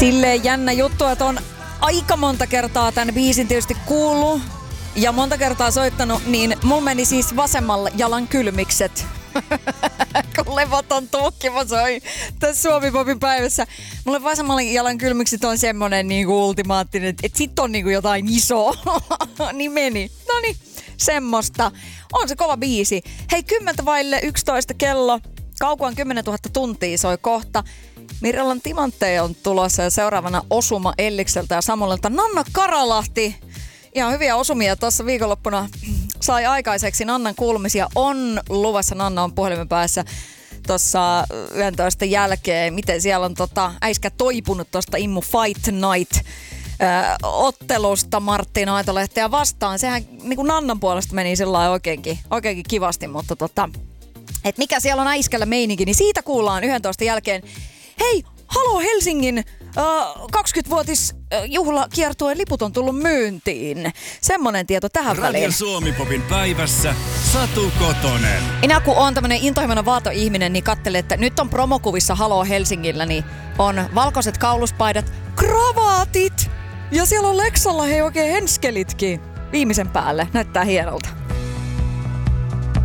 Silleen jännä juttu, että on aika monta kertaa tämän biisin tietysti kuullut ja monta kertaa soittanut, niin mulla meni siis vasemmalla jalan kylmikset. Kun levoton tuhki mä soin tässä Suomi-popin päivässä. Mulle vasemmalla jalan kylmikset on semmonen niinku ultimaattinen, että sit on niinku jotain isoa. Niin meni. Noniin, semmoista. On se kova biisi. Hei, 10:11 kello. Kaukoan 10 000 tuntia soi kohta. Mirjallan timantteja on tulossa ja seuraavana osuma Ellikseltä ja Samulilta Nanna Karalahti. Ihan hyviä osumia tuossa viikonloppuna sai aikaiseksi. Nannan kuulumisia on luvassa. Nanna on puhelimen päässä tuossa 11 jälkeen. Miten siellä on äiskä toipunut tuosta Immu Fight Night ottelusta Martin Aitolehteä vastaan. Sehän niin kuin Nannan puolesta meni sillä oikeinkin kivasti, mutta et mikä siellä on äiskällä meininki, niin siitä kuullaan 11 jälkeen. Hei, Halo Helsingin 20-vuotis juhlakiertueen liput on tullut myyntiin. Semmonen tieto tähän väliin. Radio Suomi-popin päivässä Satu Kotonen. Minä kun oon tämmönen intohimoinen vaatoihminen, niin katselin, että nyt on promokuvissa Halo Helsingillä, niin on valkoiset kauluspaidat, kravaatit ja siellä on Lexalla hei oikein henskelitkin viimeisen päälle. Näyttää hienolta.